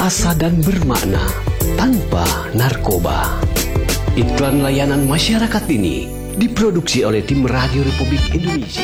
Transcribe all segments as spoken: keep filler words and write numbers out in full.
berasa dan bermakna tanpa narkoba. Iklan layanan masyarakat ini diproduksi oleh tim Radio Republik Indonesia.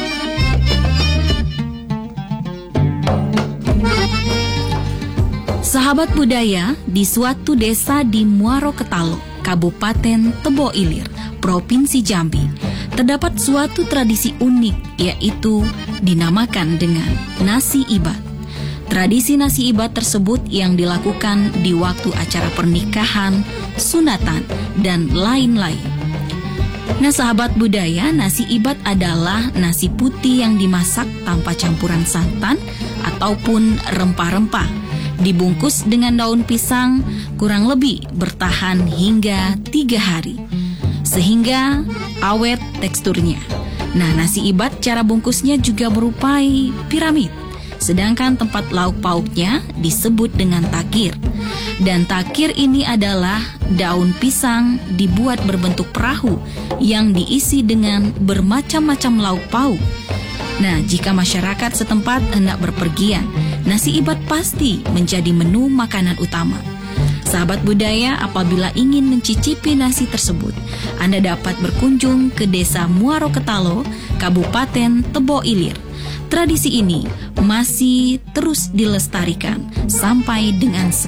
Sahabat budaya, di suatu desa di Muaro Ketalo, Kabupaten Tebo Ilir, Provinsi Jambi, terdapat suatu tradisi unik, yaitu dinamakan dengan nasi ibat. Tradisi nasi ibat tersebut yang dilakukan di waktu acara pernikahan, sunatan, dan lain-lain. Nah, sahabat budaya, nasi ibat adalah nasi putih yang dimasak tanpa campuran santan ataupun rempah-rempah, dibungkus dengan daun pisang, kurang lebih bertahan hingga tiga hari, sehingga awet teksturnya. Nah, nasi ibat cara bungkusnya juga berupai piramid, sedangkan tempat lauk pauknya disebut dengan takir. Dan takir ini adalah daun pisang dibuat berbentuk perahu yang diisi dengan bermacam-macam lauk pauk. Nah, jika masyarakat setempat hendak berpergian, nasi ibat pasti menjadi menu makanan utama. Sahabat budaya, apabila ingin mencicipi nasi tersebut, Anda dapat berkunjung ke Desa Muaro Ketalo, Kabupaten Tebo Ilir. Tradisi ini masih terus dilestarikan sampai dengan sekarang.